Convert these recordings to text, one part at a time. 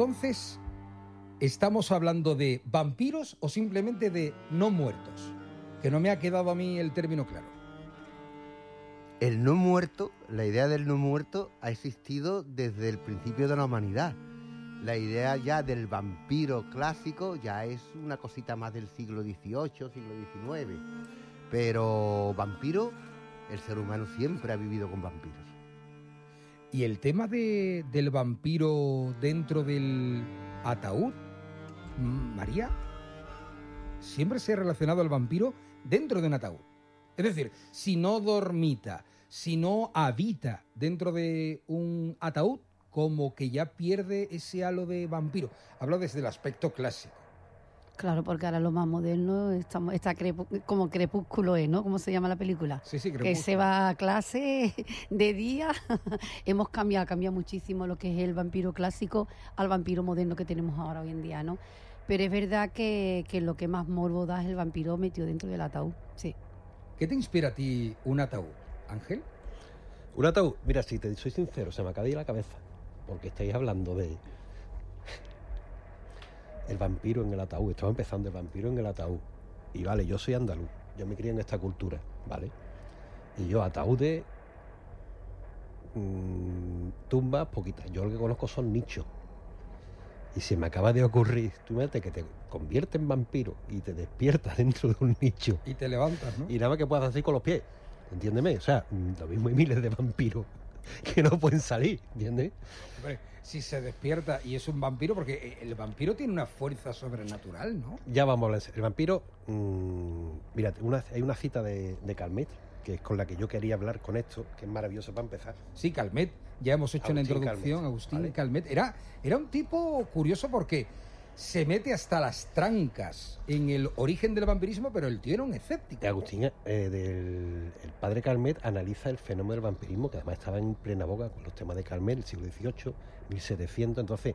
entonces, ¿estamos hablando de vampiros o simplemente de no muertos? Que no me ha quedado a mí el término claro. El no muerto, la idea del no muerto ha existido desde el principio de la humanidad. La idea ya del vampiro clásico ya es una cosita más del siglo XVIII, siglo XIX. Pero vampiro, el ser humano siempre ha vivido con vampiros. ¿Y el tema del vampiro dentro del ataúd, María? Siempre se ha relacionado al vampiro dentro de un ataúd. Es decir, si no dormita, si no habita dentro de un ataúd, como que ya pierde ese halo de vampiro. Hablo desde el aspecto clásico. Claro, porque ahora lo más moderno está como Crepúsculo, ¿no? ¿Cómo se llama la película? Sí, Crepúsculo. Que se va a clase de día. Hemos cambiado muchísimo lo que es el vampiro clásico al vampiro moderno que tenemos ahora hoy en día, ¿no? Pero es verdad que lo que más morbo da es el vampiro metido dentro del ataúd, sí. ¿Qué te inspira a ti un ataúd, Ángel? Un ataúd, mira, si te soy sincero, se me acaba de ir la cabeza, porque estáis hablando de el vampiro en el ataúd. Estaba empezando el vampiro en el ataúd. Y vale, yo soy andaluz, yo me crié en esta cultura, ¿vale? Y yo ataúdes, tumbas poquitas. Yo lo que conozco son nichos. Y se me acaba de ocurrir, tú imagínate que te conviertes en vampiro y te despiertas dentro de un nicho. Y te levantas, ¿no? Y nada más que puedas hacer con los pies, entiéndeme. O sea, lo mismo hay miles de vampiros que no pueden salir, ¿entiendes? Hombre, si se despierta y es un vampiro, porque el vampiro tiene una fuerza sobrenatural, ¿no? Ya vamos a hablar. El vampiro, mira, hay una cita de Calmet, que es con la que yo quería hablar con esto, que es maravilloso para empezar. Sí, Calmet, ya hemos hecho una introducción, Calmet, Agustín, ¿vale? Calmet. Era un tipo curioso porque se mete hasta las trancas en el origen del vampirismo, pero el tío era un escéptico. Agustín, el padre Calmet analiza el fenómeno del vampirismo, que además estaba en plena boga con los temas de Calmet, el siglo XVIII, 1700, entonces,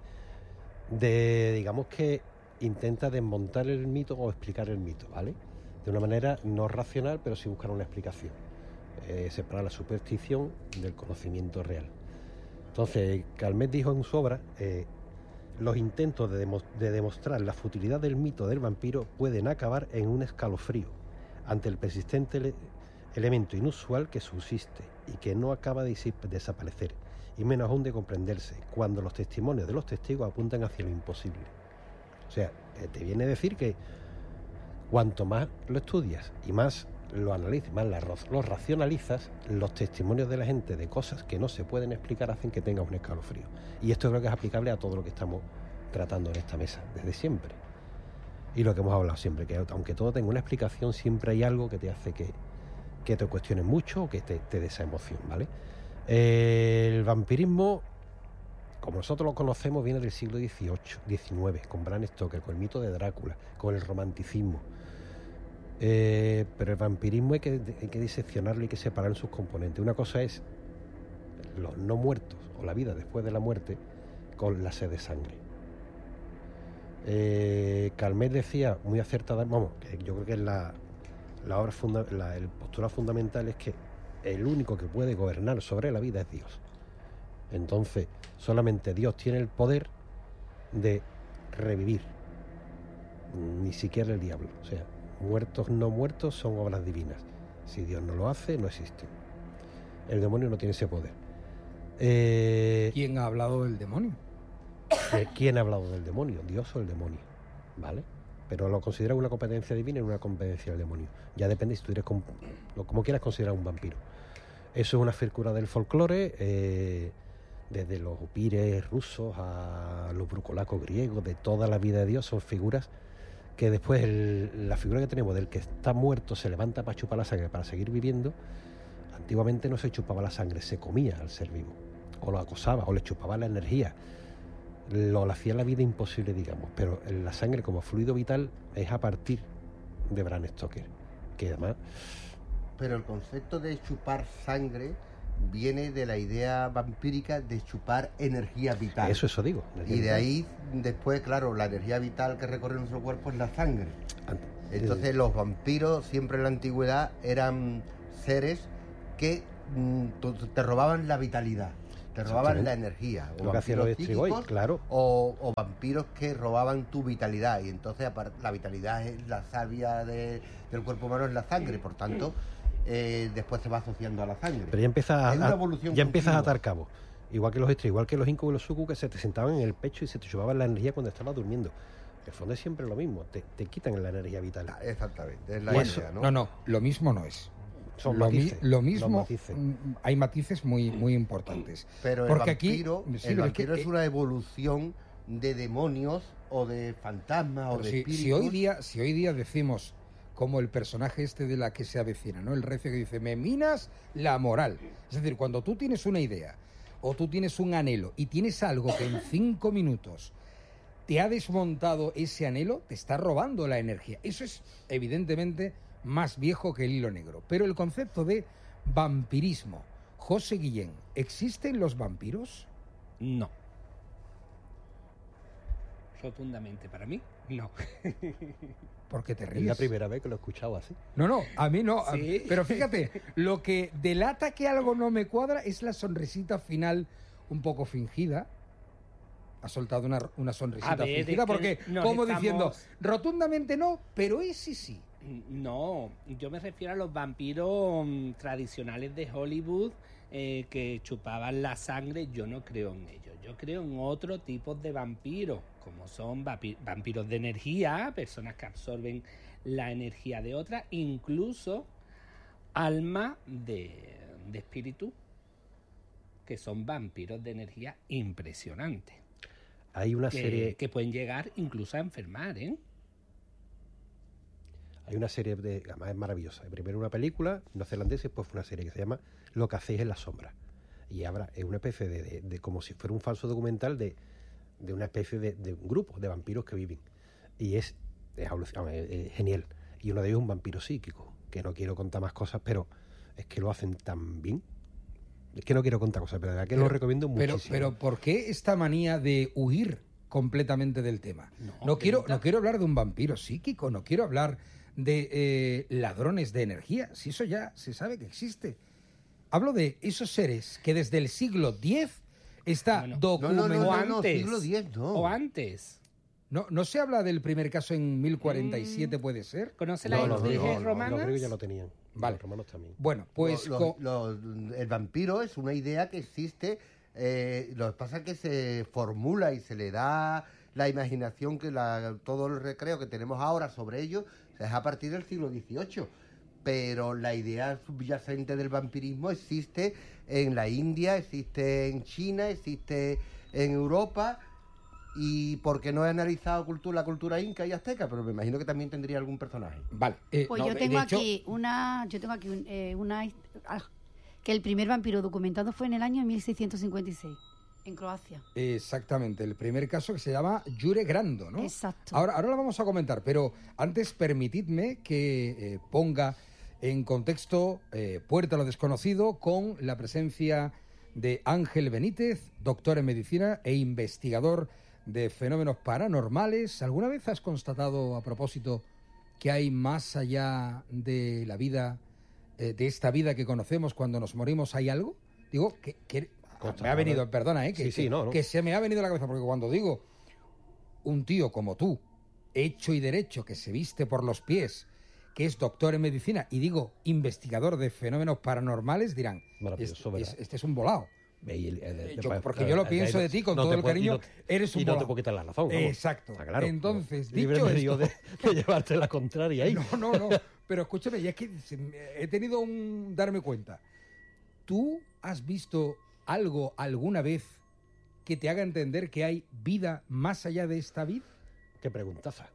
digamos que intenta desmontar el mito o explicar el mito, ¿vale? De una manera no racional, pero sí buscar una explicación. Separar la superstición del conocimiento real. Entonces, Calmet dijo en su obra, los intentos de demostrar la futilidad del mito del vampiro pueden acabar en un escalofrío ante el persistente elemento inusual que subsiste y que no acaba de desaparecer, y menos aún de comprenderse, cuando los testimonios de los testigos apuntan hacia lo imposible. O sea, te viene a decir que cuanto más lo estudias y más lo analizas, más lo racionalizas, los testimonios de la gente de cosas que no se pueden explicar hacen que tengas un escalofrío. Y esto creo que es aplicable a todo lo que estamos tratando en esta mesa, desde siempre. Y lo que hemos hablado siempre, que aunque todo tenga una explicación, siempre hay algo que te hace que te cuestiones mucho o que te dé esa emoción, ¿vale? El vampirismo, como nosotros lo conocemos, viene del siglo XVIII, XIX, con Bram Stoker, con el mito de Drácula, con el romanticismo. Pero el vampirismo hay que diseccionarlo y hay que separar en sus componentes. Una cosa es los no muertos o la vida después de la muerte con la sed de sangre. Calmet decía muy acertada, que yo creo que es el postulado fundamental es que el único que puede gobernar sobre la vida es Dios. Entonces, solamente Dios tiene el poder de revivir, ni siquiera el diablo. O sea, muertos, no muertos, son obras divinas. Si Dios no lo hace, no existen. El demonio no tiene ese poder. ¿Quién ha hablado del demonio? ¿Quién ha hablado del demonio? ¿Dios o el demonio? ¿Vale? Pero lo considera una competencia divina y una competencia del demonio. Ya depende si tú eres como quieras considerar un vampiro. Eso es una figura del folclore, desde los upires rusos a los brucolacos griegos, de toda la vida de Dios, son figuras que después la figura que tenemos del que está muerto se levanta para chupar la sangre para seguir viviendo. Antiguamente no se chupaba la sangre, se comía al ser vivo, o lo acosaba, o le chupaba la energía, lo hacía la vida imposible, digamos. Pero la sangre como fluido vital es a partir de Bram Stoker, que además... Pero el concepto de chupar sangre viene de la idea vampírica de chupar energía vital. Eso digo. Y de ahí, después, claro, la energía vital que recorre nuestro cuerpo es la sangre. Entonces los vampiros siempre en la antigüedad eran seres que te robaban la vitalidad. Te robaban Exactamente. la energía. O Lo que hacían los vampiros Strigoi, psíquicos, claro. o vampiros que robaban tu vitalidad. Y entonces la vitalidad es la savia del cuerpo humano, es la sangre. Por tanto, después se va asociando a la sangre. Pero ya empiezas Es una evolución ya empiezas a continua. atar cabos. Igual que los Strigoi, igual que los Incubus y los Sucubus, que se te sentaban en el pecho y se te chupaban la energía cuando estabas durmiendo. En el fondo es siempre lo mismo, te quitan la energía vital. Exactamente, es la Bueno, idea, ¿no? no, lo mismo no es. Son lo, matices, lo los mismo, matices. hay matices muy importantes. Pero Porque el vampiro, aquí, sí, el pero es que, vampiro es una evolución de demonios o de fantasmas o pero de si espíritus. si hoy día decimos como el personaje este de la que se avecina, ¿no? El recio que dice, me minas la moral. Es decir, cuando tú tienes una idea o tú tienes un anhelo y tienes algo que en 5 minutos te ha desmontado ese anhelo, te está robando la energía. Eso es evidentemente más viejo que el hilo negro. Pero el concepto de vampirismo, José Guillén, ¿existen los vampiros? No. Rotundamente, para mí, no. ¿Por qué te Es ríes? la primera vez que lo he escuchado así. No, a mí no. Sí. Pero fíjate, lo que delata que algo no me cuadra es la sonrisita final un poco fingida. Ha soltado una sonrisita A ver, es fingida que porque, nos como estamos- diciendo, rotundamente no, pero ese sí. No, yo me refiero a los vampiros tradicionales de Hollywood que chupaban la sangre. Yo no creo en ellos. Yo creo en otro tipo de vampiros, como son vampiros de energía, personas que absorben la energía de otras, incluso almas de espíritu, que son vampiros de energía impresionantes. Hay una serie, Que pueden llegar incluso a enfermar, ¿eh? además es maravillosa. Primero una película neozelandesa y después fue una serie que se llama Lo que hacéis en la sombra. Y ahora es una especie de como si fuera un falso documental de una especie de un grupo de vampiros que viven. Y es genial. Y uno de ellos es un vampiro psíquico, que no quiero contar más cosas, pero es que lo hacen tan bien. Es que no quiero contar cosas, pero de verdad que lo recomiendo muchísimo. Pero ¿por qué esta manía de huir completamente del tema? No quiero hablar de un vampiro psíquico, no quiero hablar de ladrones de energía, si eso ya se sabe que existe. Hablo de esos seres que desde el siglo X está Bueno, documentado. O no, antes. siglo X no. O antes. No se habla del primer caso en 1047, ¿puede ser? ¿Conoce No, las los Ilíadas griegos romanas? Los griegos ya lo tenían. Vale. Los romanos también. Bueno, pues... El vampiro es una idea que existe, lo que pasa es que se formula y se le da la imaginación que todo el recreo que tenemos ahora sobre ello es a partir del siglo XVIII. Pero la idea subyacente del vampirismo existe en la India, existe en China, existe en Europa. Y porque no he analizado la cultura inca y azteca, pero me imagino que también tendría algún personaje. Vale. Pues no, yo de tengo hecho, aquí que el primer vampiro documentado fue en el año 1656, en Croacia. Exactamente, el primer caso que se llama Jure Grando, ¿no? Exacto. Ahora lo vamos a comentar, pero antes permitidme que ponga en contexto Puerta a lo Desconocido con la presencia de Ángel Benítez, doctor en medicina e investigador de fenómenos paranormales. ¿Alguna vez has constatado, a propósito, que hay más allá de la vida, de esta vida que conocemos cuando nos morimos, hay algo? Digo, que me ha venido, perdona, que se me ha venido a la cabeza, porque cuando digo un tío como tú, hecho y derecho, que se viste por los pies, que es doctor en medicina, y digo investigador de fenómenos paranormales, dirán, este es un volado. Porque yo lo pienso de ti con todo el cariño, eres un y no volado. te puedo quitar la razón. Vamos. Exacto. Está claro. Entonces, Libre dicho medio esto, de llevarte la contraria ahí. No, pero escúchame, y es que he tenido darme cuenta. ¿Tú has visto algo alguna vez que te haga entender que hay vida más allá de esta vida? Qué preguntaza.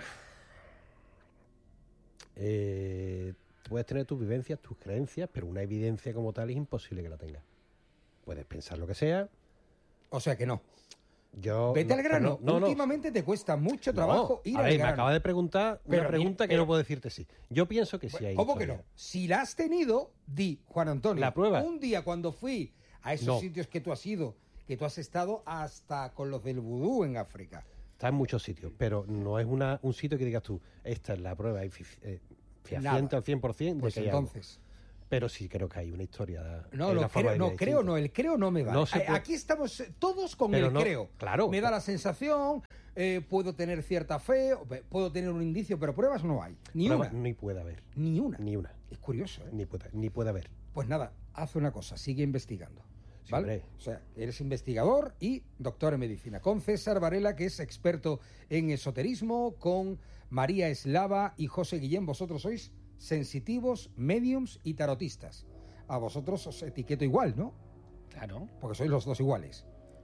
Puedes tener tus vivencias, tus creencias, pero una evidencia como tal es imposible que la tengas. Puedes pensar lo que sea. O sea que no. Yo Vete al grano. No, Últimamente te cuesta mucho trabajo ir al grano. Me acaba de preguntar una Pero, pregunta que no puedo decirte sí. Yo pienso que sí hay ¿Cómo que historia. no? Si la has tenido, di, Juan Antonio. La prueba. Un día cuando fui a esos No. sitios que tú has ido, que tú has estado hasta con los del vudú en África. Está en muchos sitios, pero no es un sitio que digas tú, esta es la prueba fehaciente Nada. al 100% de Pues que hay algo. entonces, Pero sí creo que hay una historia. No, hay lo una forma creo, de vida no, creo distinta. no, el creo no me vale. No se puede- Aquí estamos todos con Pero el no, creo. claro. Me da la sensación, puedo tener cierta fe, puedo tener un indicio, pero pruebas no hay. Ni Pruebas una. Ni puede haber. Ni una. Ni una. Es curioso, ¿eh? Ni puede haber. Pues nada, haz una cosa, sigue investigando. Sí, ¿Vale? hombre. O sea, eres investigador y doctor en medicina. Con César Varela, que es experto en esoterismo, con María Eslava y José Guillén. Vosotros sois sensitivos, mediums y tarotistas. A vosotros os etiqueto igual, ¿no? Claro. Porque sois los dos iguales.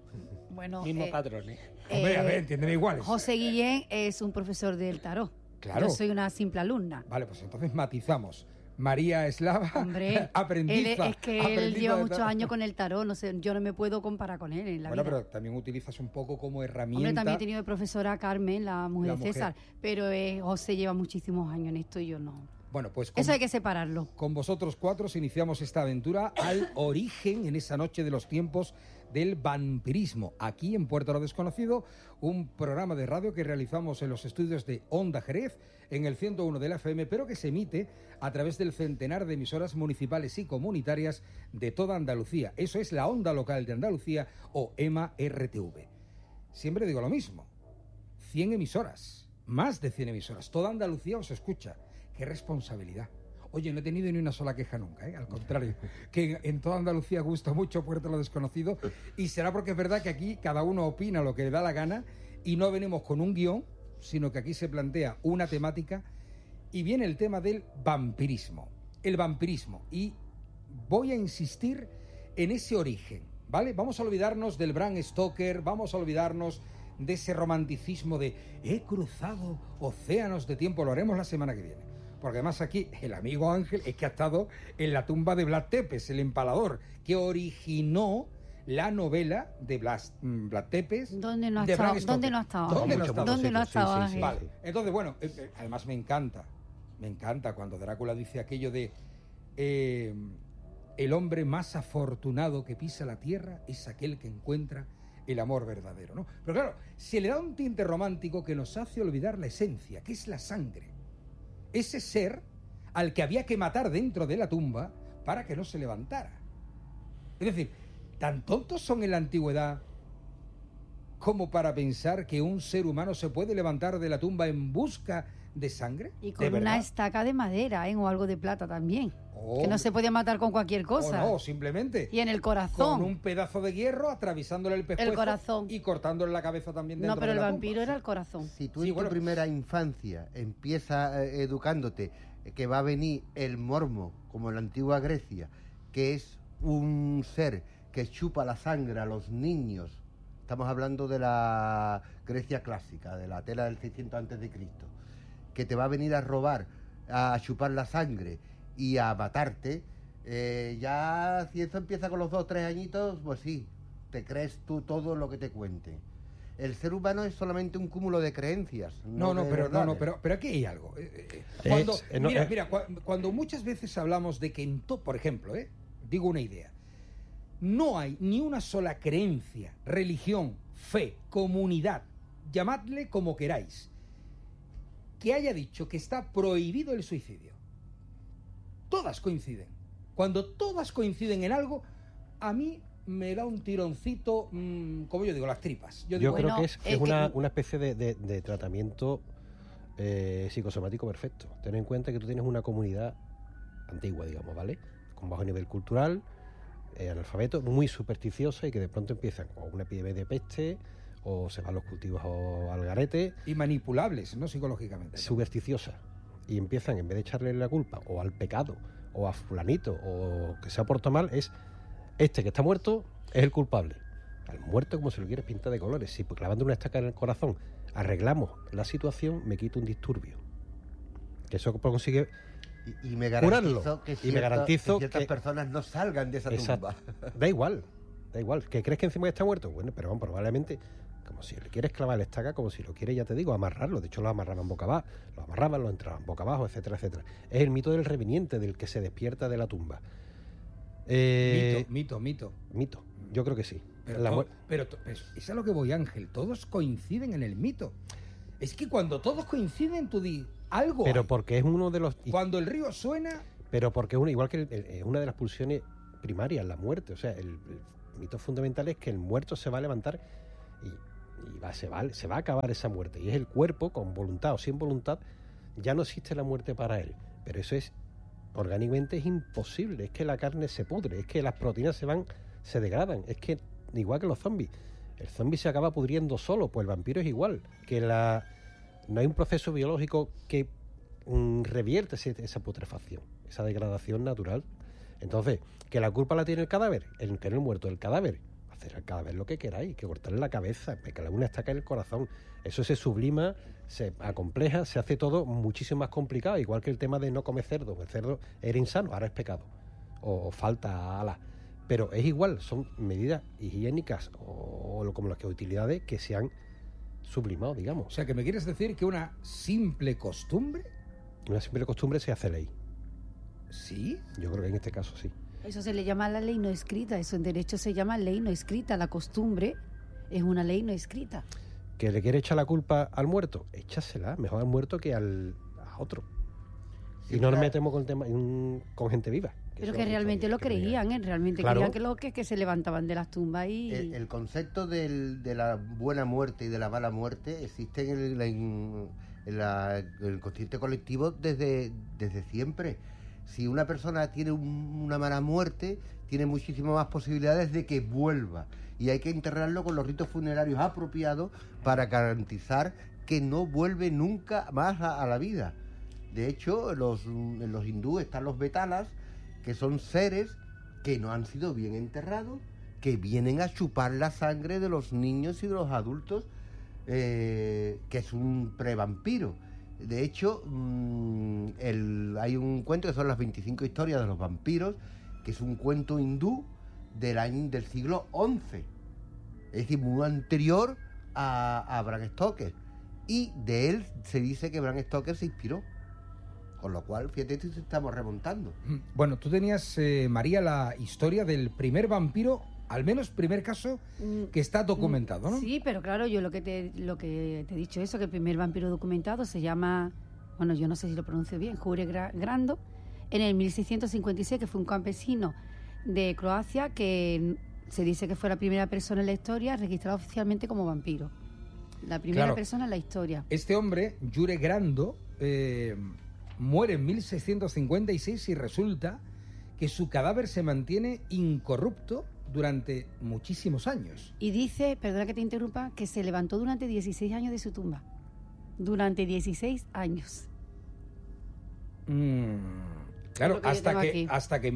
Bueno, Mismos patrones. Hombre, a ver, entiéndeme iguales. José Guillén es un profesor del tarot. Claro. Yo soy una simple alumna. Vale, pues entonces matizamos. María Eslava, Hombre, aprendiza. es que él aprendiza lleva de muchos tarot. años con el tarot, no sé, yo no me puedo comparar con él en la Bueno, vida. pero también utilizas un poco como herramienta. Hombre, también he tenido de profesora a Carmen, la mujer La de mujer. César, pero José lleva muchísimos años en esto y yo no. Bueno, pues Eso hay que separarlo. con vosotros cuatro iniciamos esta aventura al origen en esa noche de los tiempos del vampirismo. Aquí en Puerto lo Desconocido, un programa de radio que realizamos en los estudios de Onda Jerez, en el 101 de la FM, pero que se emite a través del centenar de emisoras municipales y comunitarias de toda Andalucía. Eso es la Onda Local de Andalucía o EMA-RTV. Siempre digo lo mismo. 100 emisoras, más de 100 emisoras. Toda Andalucía os escucha. ¡Qué responsabilidad! Oye, no he tenido ni una sola queja nunca, ¿eh? Al contrario, que en toda Andalucía gusta mucho Puerto lo Desconocido, y será porque es verdad que aquí cada uno opina lo que le da la gana y no venimos con un guión, sino que aquí se plantea una temática y viene el tema del vampirismo. El vampirismo. Y voy a insistir en ese origen, ¿vale? Vamos a olvidarnos del Bram Stoker, vamos a olvidarnos de ese romanticismo de he cruzado océanos de tiempo, lo haremos la semana que viene. Porque además aquí el amigo Ángel es que ha estado en la tumba de Vlad Tepes, el empalador, que originó la novela de Vlad Tepes. ¿Dónde no ha de estado? Bram Stoker. ¿Dónde no ha estado? ¿Dónde no ha Mucho, estado? ¿Dónde no ha sí, estado, sí, sí, Ángel? Vale, entonces bueno, además me encanta cuando Drácula dice aquello de el hombre más afortunado que pisa la tierra es aquel que encuentra el amor verdadero, ¿no? Pero claro, se le da un tinte romántico que nos hace olvidar la esencia, que es la sangre. Ese ser al que había que matar dentro de la tumba para que no se levantara. Es decir, ¿tan tontos son en la antigüedad como para pensar que un ser humano se puede levantar de la tumba en busca de sangre? Y ¿De con una verdad? estaca de madera, ¿eh? O algo de plata también. O- Que no se puede matar con cualquier cosa. O no, simplemente Y en el corazón. con un pedazo de hierro atravesándole el pescuezo corazón. y cortándole la cabeza también dentro No, pero de el la vampiro tumba. era el corazón. Si tú Sí, en bueno. tu primera infancia empiezas educándote que va a venir el mormo, como en la antigua Grecia, que es un ser que chupa la sangre a los niños, estamos hablando de la Grecia clásica, de la tela del 600 antes de Cristo, que te va a venir a robar, a chupar la sangre y a matarte, ya si eso empieza con los 2 o 3 añitos, pues sí, te crees tú todo lo que te cuente. El ser humano es solamente un cúmulo de creencias. Pero aquí hay algo. Cuando, no, mira, cuando muchas veces hablamos de que por ejemplo, digo una idea, no hay ni una sola creencia, religión, fe, comunidad, llamadle como queráis, que haya dicho que está prohibido el suicidio. Todas coinciden. Cuando todas coinciden en algo, a mí me da un tironcito, como yo digo, las tripas. Yo digo, Yo creo bueno, que es es una, que- una especie de tratamiento psicosomático perfecto. Ten en cuenta que tú tienes una comunidad antigua, digamos, ¿vale? Con bajo nivel cultural, analfabeto, muy supersticiosa y que de pronto empiezan o una epidemia de peste o se van los cultivos al garete, y manipulables, ¿no? Psicológicamente. supersticiosa. Y empiezan, en vez de echarle la culpa o al pecado o a fulanito o que se ha portado mal, es este que está muerto es el culpable. Al muerto como si lo quieres pintar de colores. Si clavando una estaca en el corazón arreglamos la situación, me quito un disturbio. Que eso consigue... Y me Curarlo. garantizo que, Y me garantizo ciertas que- personas no salgan de esa Exacto. tumba. Da igual. ¿Que crees que encima está muerto? Bueno, pero probablemente, como si le quieres clavar la estaca, como si lo quieres, ya te digo, amarrarlo. De hecho, lo amarraban boca abajo, lo amarraban, lo entraban boca abajo, etcétera, etcétera. Es el mito del reveniente, del que se despierta de la tumba. Mito. Mito. Yo creo que sí. Pero es a lo que voy, Ángel. Todos coinciden en el mito. Es que cuando todos coinciden, tú di algo. Pero hay. porque es uno de los... Cuando el río suena, Pero porque igual que es una de las pulsiones primarias, la muerte. O sea, el mito fundamental es que el muerto se va a levantar y se va a acabar esa muerte. Y es el cuerpo, con voluntad o sin voluntad, ya no existe la muerte para él. Pero eso es, orgánicamente es imposible. Es que la carne se pudre, es que las proteínas se degradan. Es que, igual que los zombies, el zombie se acaba pudriendo solo, pues el vampiro es igual. No hay un proceso biológico que revierte esa putrefacción, esa degradación natural. Entonces, ¿que la culpa la tiene el cadáver? El tener muerto el cadáver. Hacer al cadáver lo que queráis, que cortarle la cabeza, que una estaca en el corazón. Eso se sublima, se acompleja, se hace todo muchísimo más complicado, igual que el tema de no comer cerdo. El cerdo era insano, ahora es pecado. O falta ala. Pero es igual, son medidas higiénicas o como las que utilidades que se han sublimado, digamos. O sea, que me quieres decir que una simple costumbre... Una simple costumbre se hace ley. ¿Sí? Yo creo que en este caso sí. Eso se le llama la ley no escrita, eso en derecho se llama ley no escrita, la costumbre es una ley no escrita. ¿Que le quiere echar la culpa al muerto? Échasela, mejor al muerto que a otro. Sí, y no nos claro. metemos con con gente viva. Pero que realmente lo creían, realmente Claro. creían que se levantaban de las tumbas y... El concepto de la buena muerte y de la mala muerte existe en el consciente colectivo desde siempre. Si una persona tiene una mala muerte, tiene muchísimas más posibilidades de que vuelva. Y hay que enterrarlo con los ritos funerarios apropiados para garantizar que no vuelve nunca más a la vida. De hecho, en los hindúes están los betalas, que son seres que no han sido bien enterrados, que vienen a chupar la sangre de los niños y de los adultos, que es un prevampiro. De hecho, hay un cuento que son las 25 historias de los vampiros, que es un cuento hindú del siglo XI, es decir, muy anterior a Bram Stoker. Y de él se dice que Bram Stoker se inspiró. Con lo cual, fíjate, estamos remontando. Bueno, tú tenías, María, la historia del primer vampiro, al menos primer caso que está documentado, ¿no? Sí, pero claro, yo lo que te he dicho eso, que el primer vampiro documentado se llama, bueno, yo no sé si lo pronuncio bien, Jure Grando, en el 1656, que fue un campesino de Croacia que se dice que fue la primera persona en la historia registrada oficialmente como vampiro. La primera Claro. persona en la historia. Este hombre, Jure Grando, muere en 1656 y resulta que su cadáver se mantiene incorrupto durante muchísimos años. Y dice, perdona que te interrumpa, que se levantó durante 16 años de su tumba. Durante 16 años. Claro, Es lo que yo tengo aquí. hasta que en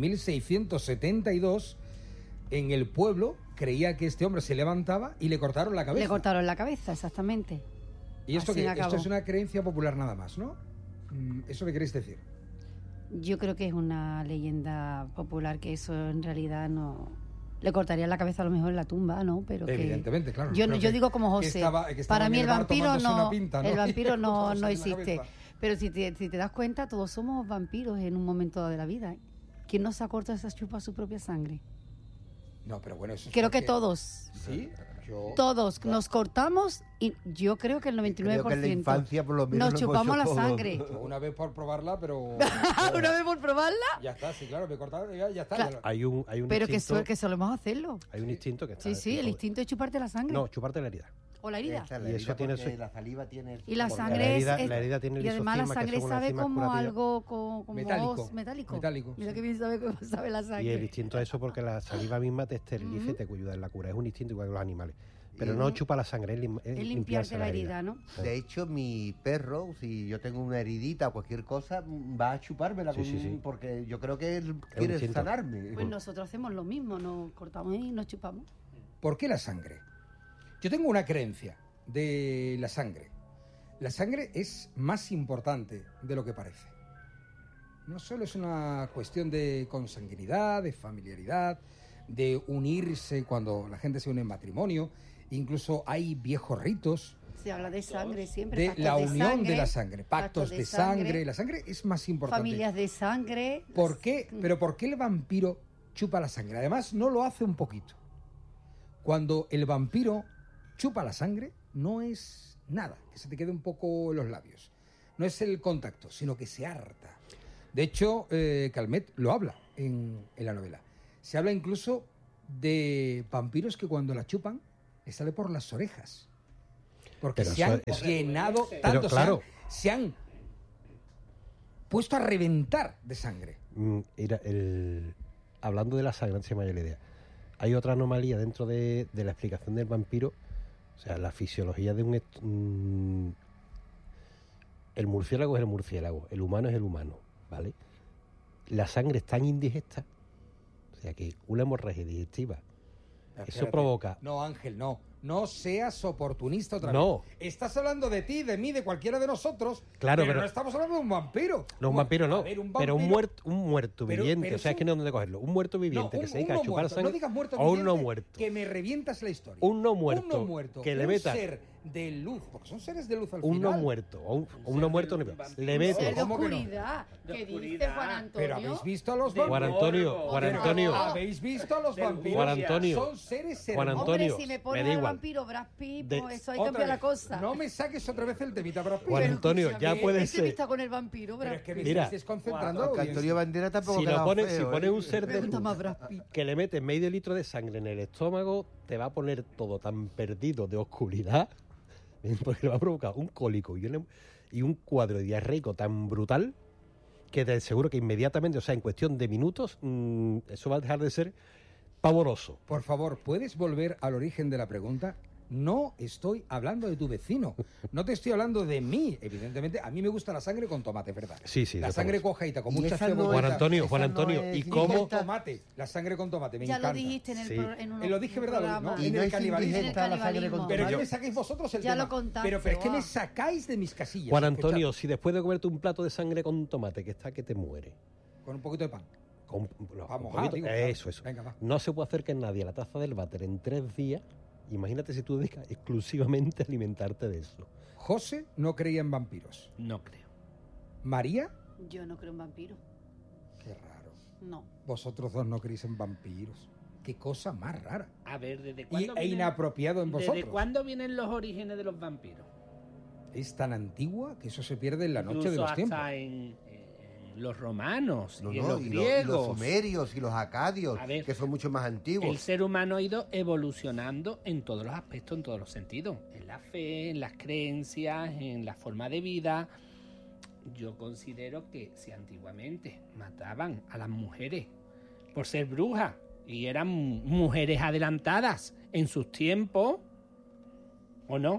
1672 en el pueblo creía que este hombre se levantaba y le cortaron la cabeza. Le cortaron la cabeza, exactamente. Y esto, Así que, acabó. esto es una creencia popular nada más, ¿no? ¿Eso me queréis decir? Yo creo que es una leyenda popular, que eso en realidad no... Le cortaría la cabeza a lo mejor en la tumba, ¿no? Pero que... Evidentemente, claro. Yo, Pero yo que- digo como que José, que estaba para en mí el bar vampiro tomándose no, una pinta, ¿no? el vampiro no, Cortándose no la existe. cabeza. Pero si te das cuenta, todos somos vampiros en un momento dado de la vida. ¿Quién no se ha cortado esa chupa su propia sangre? No, pero bueno, eso es Creo que porque- todos. ¿Sí? Yo... Todos nos cortamos y yo creo que el 99%. Creo que en la infancia por lo menos nos lo hemos chupamos hecho la todos. sangre. Yo una vez por probarla, pero... Una vez por probarla, Ya está, sí, claro, me cortaron, ya está. Claro. ya lo- Hay un pero instinto, que solemos hacerlo. hay un instinto que está... Sí, sí, el instinto de chuparte la sangre. No, chuparte la herida. O la herida. Esa es la Y eso herida, tiene porque su- la saliva tiene... Y la porque sangre la herida tiene el y además la lisozima, que sangre son unas sabe enzimas como curativas. algo como Metálico. metálico. Metálico, Mira sí. que bien sabe cómo sabe la sangre. Y el instinto es eso porque la saliva misma te esteriliza y te ayuda en la cura. Es un instinto igual que los animales. Pero no chupa la sangre, es Es limpiarse limpiarte la herida, ¿no? De hecho, mi perro, si yo tengo una heridita o cualquier cosa, va a chupármela Sí, sí, sí. porque yo creo que él quiere instinto. sanarme. Pues nosotros hacemos lo mismo, nos cortamos y nos chupamos. ¿Por qué la sangre? Yo tengo una creencia de la sangre. La sangre es más importante de lo que parece. No solo es una cuestión de consanguinidad, de familiaridad, de unirse cuando la gente se une en matrimonio. Incluso hay viejos ritos Se habla de sangre siempre. de pactos la de unión sangre, de la sangre, pactos de sangre. La sangre es más importante. familias de sangre. ¿Por qué? Pero ¿por qué el vampiro chupa la sangre? Además, no lo hace un poquito. Cuando el vampiro chupa la sangre, no es nada, que se te quede un poco en los labios. No es el contacto, sino que se harta. De hecho, Calmet lo habla en la novela. Se habla incluso de vampiros que cuando la chupan le sale por las orejas. Porque Pero se han eso- llenado Pero tanto, claro. se han puesto a reventar de sangre. Hablando de la sangre, antes se me vaya la idea. Hay otra anomalía dentro de la explicación del vampiro. O sea, la fisiología de el murciélago es el murciélago, el humano es el humano, ¿vale? La sangre es tan indigesta, o sea que una hemorragia digestiva, eso Espérate. provoca... No, Ángel, no. No seas oportunista otra No. vez. Estás hablando de ti, de mí, de cualquiera de nosotros. Claro, pero pero- no estamos hablando de un vampiro. No, un vampiro no, A ver, pero un vampiro- muerto Pero- viviente, pero o sea, es que no sé dónde cogerlo. Un muerto viviente No, que se dedica a chupar muerto. sangre No digas muerto o un no viviente, muerto. que me revientas la historia. Un no muerto, Un no muerto. que le un meta- ser de luz, porque son seres de luz al Un no final. muerto, o un no muerto, le Ser metes... de ¿Cómo que no? oscuridad. De ¿Qué dice oscuridad. Juan Antonio? Pero habéis visto a los De Juan vampiros. Antonio, Juan Pero- Antonio, ¿Habéis visto a los Del vampiros? Juan Antonio. Son seres Juan hermosos. Antonio, Hombre, si me me pones da al igual. vampiro Brad Pitt, De- pues eso hay Otra que cambiar la vez. cosa. No me saques otra vez el temita Brad Pitt. Juan Antonio, ya escúchame, puede ¿qué ser. entrevista con el vampiro Brad Pero es que me Pitt? Mira, estáis concentrando. Aunque bien. Antonio Bandera tampoco si quedaba pones feo, un ser Me de gusta luz más Brad Pitt. que le metes medio litro de sangre en el estómago, te va a poner todo tan perdido de oscuridad, porque le va a provocar un cólico y un cuadro diarreico tan brutal que te aseguro que inmediatamente, o sea, en cuestión de minutos, eso va a dejar de ser pavoroso. Por favor, ¿puedes volver al origen de la pregunta? No estoy hablando de tu vecino. No te estoy hablando de mí. Evidentemente, a mí me gusta la sangre con tomate, ¿verdad? Sí, sí, La eso sangre estamos. cuajadita, con Y mucha esa no cebolla. Juan es- Antonio, esa Juan no Antonio, es ¿y Con cómo? tomate, la sangre con tomate, me Ya encanta. lo dijiste en, Sí. en un Lo dije, ¿verdad? programa. ¿no? Y En no el es canibalismo. indigesta la sangre con Pero tomate. no me saquéis vosotros el Ya tema. lo contaste, pero es que me guau. sacáis de mis casillas. Juan escuchad. Antonio, si después de comerte un plato de sangre con tomate que está que te muere, Con un poquito de pan. no, Vamos, un poquito- digo, eso. Venga, va. No se puede acercar nadie a la taza del váter en 3 días. Imagínate si tú dedicas exclusivamente a alimentarte de eso. José no creía en vampiros. No creo. María, Yo no creo en vampiros. qué raro. No. Vosotros dos no creéis en vampiros. Qué cosa más rara. A ver, ¿desde Y, cuándo e vienen- inapropiado en vosotros. ¿Desde cuándo vienen los orígenes de los vampiros? Es tan antigua que eso se pierde en la noche de Incluso los tiempos. hasta en los romanos No, y en no, los y griegos. los sumerios y los acadios, A ver, que son mucho más El antiguos. ser humano ha ido evolucionando en todos los aspectos, en todos los sentidos. En la fe, en las creencias, en la forma de vida. Yo considero que si antiguamente mataban a las mujeres por ser brujas y eran mujeres adelantadas en sus tiempos, ¿o no?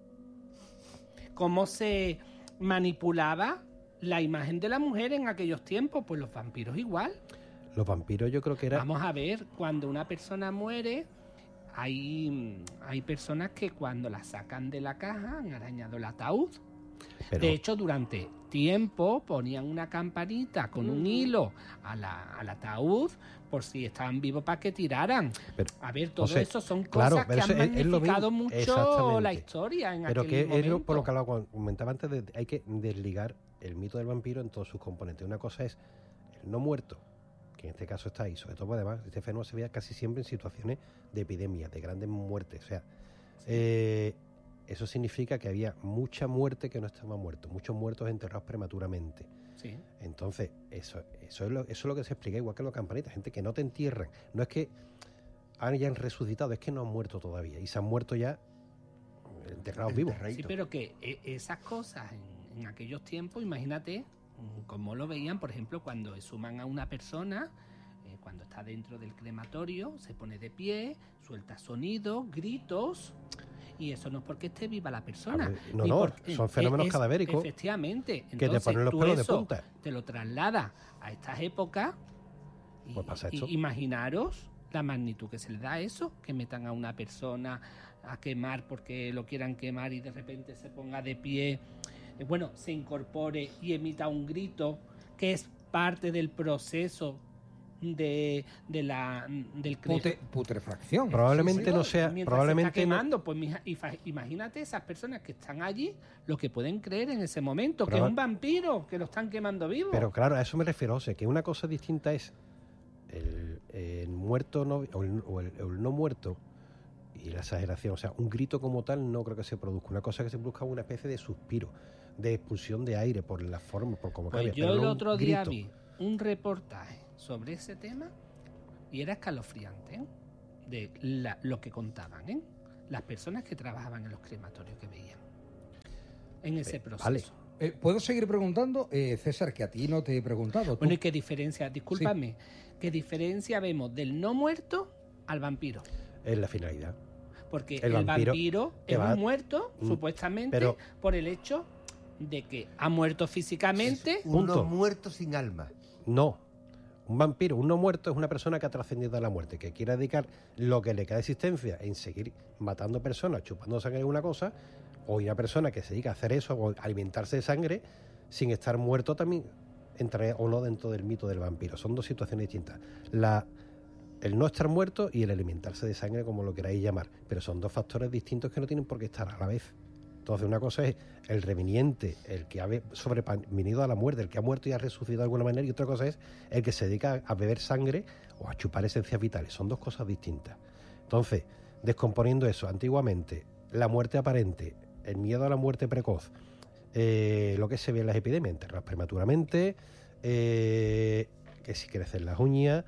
¿Cómo se manipulaba la imagen de la mujer en aquellos tiempos? Pues los vampiros igual. Los vampiros yo creo que era... Vamos a ver, cuando una persona muere, hay personas que cuando la sacan de la caja han arañado el ataúd. pero- De hecho, durante tiempo ponían una campanita con un hilo al ataúd por si estaban vivos para que tiraran. pero- A ver, todo José, eso son claro, cosas que pero han eso es lo magnificado mismo, mucho exactamente. la historia en pero aquel que es momento. por lo que comentaba antes, hay que desligar el mito del vampiro en todos sus componentes. Una cosa es el no muerto, que en este caso está ahí. Sobre todo, pues, además, este fenómeno se veía casi siempre en situaciones de epidemia, de grandes muertes. O sea, eso significa que había mucha muerte que no estaba muerto, muchos muertos enterrados prematuramente. Sí. Entonces, eso es lo que se explica, igual que los campanitas, gente que no te entierran. No es que hayan resucitado, es que no han muerto todavía. Y se han muerto ya enterrados vivos. Sí, pero que esas cosas en aquellos tiempos, imagínate cómo lo veían, por ejemplo, cuando exhuman a una persona, cuando está dentro del crematorio, se pone de pie, suelta sonidos, gritos, y eso no es porque esté viva la persona. A ver, no, ni no, porque- son fenómenos es- cadavéricos Efectivamente. que te Entonces, ponen los tú pelos de eso punta. te lo trasladas a estas épocas. Y, Pues pasa esto. y imaginaros la magnitud que se le da a eso, que metan a una persona a quemar porque lo quieran quemar y de repente se ponga de pie, bueno, se incorpore y emita un grito que es parte del proceso del Putrefacción. Probablemente no sea, mientras probablemente se está no, quemando, pues imagínate esas personas que están allí, lo que pueden creer en ese momento, que es Proba- un vampiro, que lo están quemando vivo. pero claro, a eso me refiero, José, que una cosa distinta es el muerto no, o el no muerto y la exageración. O sea, un grito como tal no creo que se produzca. Una cosa que se produzca es una especie de suspiro, de expulsión de aire por la forma, por cómo Pues cambia. yo el otro día vi un reportaje sobre ese tema y era escalofriante, ¿eh? De lo que contaban, ¿eh? Las personas que trabajaban en los crematorios que veían en ese proceso. Vale. ¿Puedo seguir preguntando, César, que a ti no te he preguntado? Bueno, ¿y qué diferencia? Discúlpame, ¿qué diferencia vemos del no muerto al vampiro? Es la finalidad. Porque El el vampiro vampiro es va- un muerto, supuestamente, pero- por el hecho de que ha muerto físicamente. Un no Punto. muerto sin alma. No. Un vampiro, un no muerto, es una persona que ha trascendido a la muerte, que quiere dedicar lo que le queda de existencia en seguir matando personas, chupando sangre de una cosa, o una persona que se dedica a hacer eso, o alimentarse de sangre, sin estar muerto también, entre o no dentro del mito del vampiro. Son dos situaciones distintas. El no estar muerto y el alimentarse de sangre, como lo queráis llamar. Pero son dos factores distintos que no tienen por qué estar a la vez. Entonces, una cosa es el reviniente, el que ha sobrevenido a la muerte, el que ha muerto y ha resucitado de alguna manera, y otra cosa es el que se dedica a beber sangre o a chupar esencias vitales. Son dos cosas distintas. Entonces, descomponiendo eso, antiguamente, la muerte aparente, el miedo a la muerte precoz, lo que se ve en las epidemias, enterrar prematuramente, que si crecen las uñas,